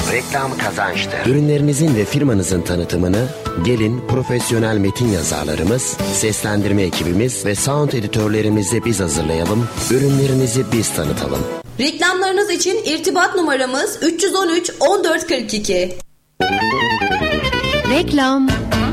reklam kazançtır. Ürünlerinizin ve firmanızın tanıtımını gelin profesyonel metin yazarlarımız, seslendirme ekibimiz ve sound editörlerimizle biz hazırlayalım. Ürünlerinizi biz tanıtalım. Reklamlarınız için irtibat numaramız 313 1442. Reklam